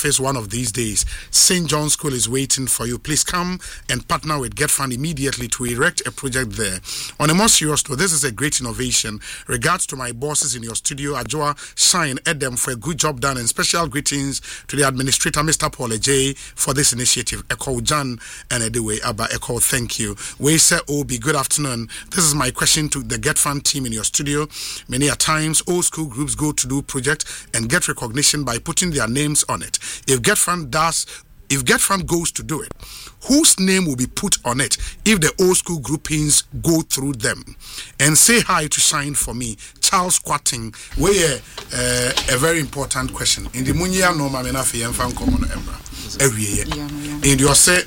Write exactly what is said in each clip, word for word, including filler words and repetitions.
office one of these days, Saint John's School is waiting for you. Please come and partner with GetFund immediately to erect a project there. On a more serious note, this is a great innovation. Regards to my bosses in your studio, Ajoa, Shine, Edem, for a good job done, and special greetings to the administrator, Mister Paul J, for this initiative. Echo Jan and Edeway Abba Echo, thank you. We say, Obi, good afternoon. This is my question to the GetFund team in your studio. Many a times, old school groups go to do projects and get recognition by putting their names on it. If GetFund does, if GetFund goes to do it, whose name will be put on it if the old school groupings go through them? And say hi to Shine for me, Charles Quatting. We uh, a very important question. In the Munya no mamena fi yemfa common embra. Every year. In your say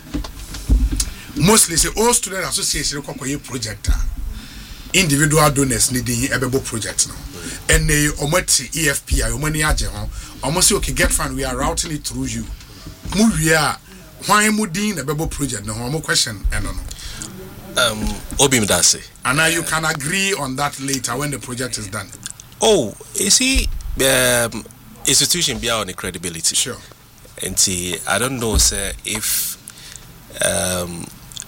mostly say all student association kokoye project. Individual donors needing ebebo project now. And they omati E F P I omani aje ho. Almost okay GetFund, we are routing it through you. Muvia, why mudin a bubble project? No more question. I don't know. Um, Obim Dase. And now you can agree on that later when the project is done. Oh, you see, um, institution beyond the credibility. Sure. And see, I don't know, sir, if um,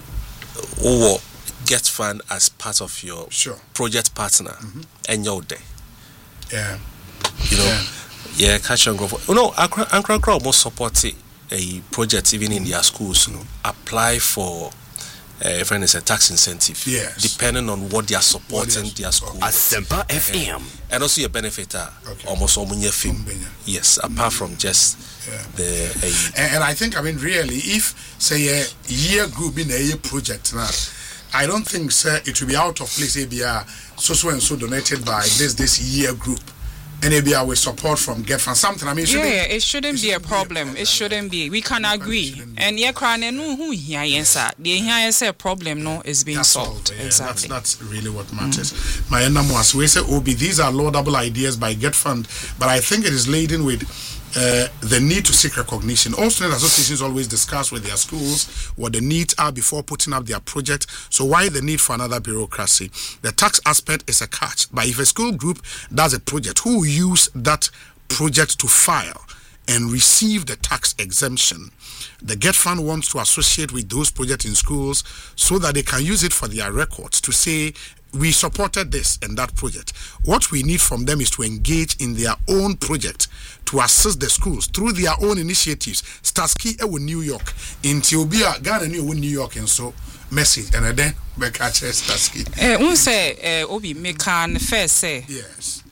or GetFund as part of your sure. project partner mm-hmm. and your day. Yeah. You know. Yeah. Yeah, catch and go. You know, Ankara Crowd most support a project even in their schools. You know, apply for a uh, friend is a tax incentive. Yes. Depending on what they are supporting what their school. Asempa F M. And also your benefit are okay. almost all money film. Yes, apart from just yeah. the. Uh, and, and I think I mean really, if say a year group in a year project now, I don't think sir it will be out of place. A B R so so and so donated by this this year group. And maybe I will support from GetFund something. I mean, yeah, yeah, it shouldn't, it be, shouldn't a problem. be a problem. It shouldn't be. We can agree. And yeah, crying no who here yes sir. The here say a problem no is being that's solved. All, yeah, exactly. That's that's really what matters. Mm. My name was we say Obi. These are laudable ideas by GetFund, but I think it is laden with uh, the need to seek recognition. All student associations always discuss with their schools what the needs are before putting up their project. So why the need for another bureaucracy? The tax aspect is a catch. But if a school group does a project, who will use that project to file and receive the tax exemption? The GetFund wants to associate with those projects in schools so that they can use it for their records to say, we supported this and that project. What we need from them is to engage in their own project to assist the schools through their own initiatives. Starsky in New York, in Tiobia, Ghana, New York, and so message. And then we catch Starsky. Eh, un say, eh, Obi, me can first say. Yes.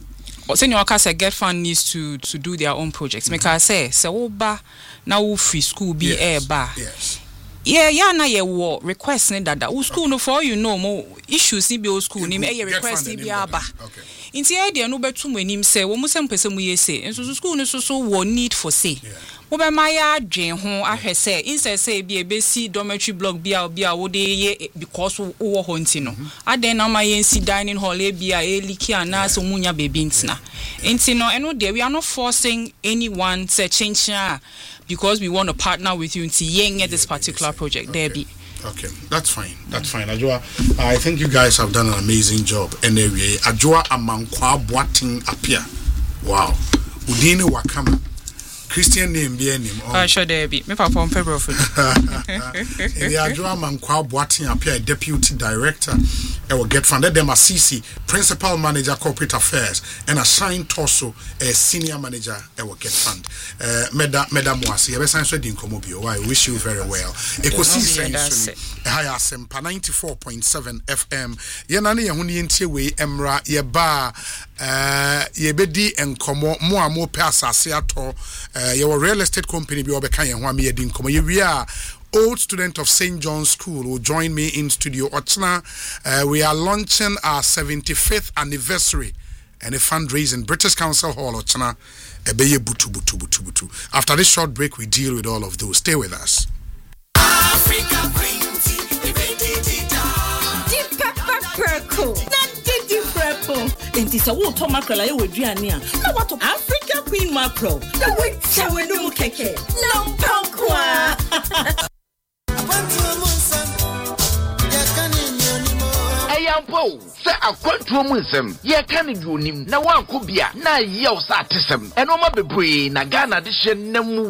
Or say, you can say GetFund needs to to do their own projects. Me can say, say, Oba, now free school be a bar. Yes. Yeah, yeah, na ye wo request ne dada. U school no for you know mo issues ni be o school ni me request ni be aba. Okay. Inti e de no betu mo anim say wo mo sem pese mo ye say. Enso school no so so wo need for say. Wo be ma ya adwen ho ahwe say instead say be e be si dormitory block bia bia wo de ye because wo ho nti no. Aden na ma ye si dining hall e bia e liki ana so munya baby ntina. Inti no eno de we are not forcing anyone to change because we want to partner with you to yen at this particular project. Okay. There be. Okay, that's fine. That's fine. Ajua, I think you guys have done an amazing job. Anyway, Ajua Amankwa Boating appear. Wow. Udini Wakama. Christian name be name. Oh, sure there be. Me perform February. The Ajua Amankwa Boating appear Deputy Director. I will get funded them as C C, Principal Manager Corporate Affairs, and a Shine Torso, a Senior Manager. I will get fund. Uh, Meda Meda Moasi. I sign Sweden Komobio. I wish you very well. Ecosystem. Higher Sempa ninety-four point seven F M. Yanani Yahuni Ntiwe Emra Yeba uh Yebedi and Komo Moa Mo Pasa Seato. Uh, your real estate company be Obekaya Wami Yedin Komo. You are old student of Saint John's School will join me in studio Ochna. Uh, we are launching our seventy-fifth anniversary and a fundraising British Council Hall Ochna. Ebeye butu butu butu butu. After this short break, we deal with all of those. Stay with us. Africa Green Tea, Deep Pepper Perco. Deep Pepper. Enti sa wo to mackerel aye waduane a na wato Africa Queen mackerel na we chawe no keke no pankwa. Ayampo se akwantu mu nsem ye ka ne duonim na wanko bia na ye o sa tesem eno ma bebre na Ghana de hye namu